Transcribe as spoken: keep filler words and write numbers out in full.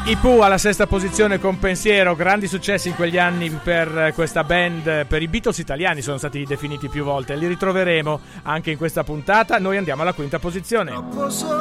I Pooh alla sesta posizione con Pensiero, grandi successi in quegli anni per questa band, per i Beatles italiani sono stati definiti più volte, li ritroveremo anche in questa puntata. Noi andiamo alla quinta posizione.